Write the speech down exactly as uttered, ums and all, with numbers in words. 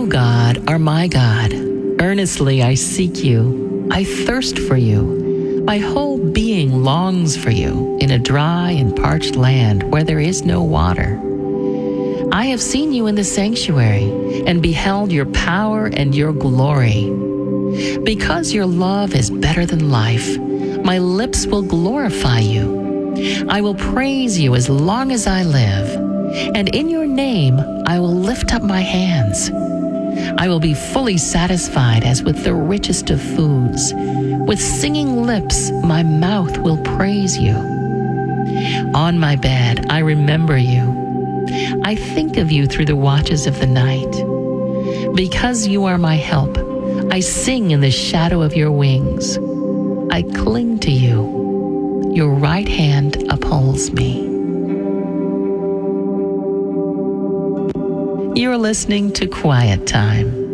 God, are my God. Earnestly I seek you. I thirst for you. My whole being longs for you in a dry and parched land where there is no water. I have seen you in the sanctuary and beheld your power and your glory. Because your love is better than life, my lips will glorify you. I will praise you as long as I live, and in your name I will lift up my hands. I will be fully satisfied as with the richest of foods. With singing lips, my mouth will praise you. On my bed, I remember you. I think of you through the watches of the night. Because you are my help, I sing in the shadow of your wings. I cling to you. Your right hand upholds me. You're listening to Quiet Time.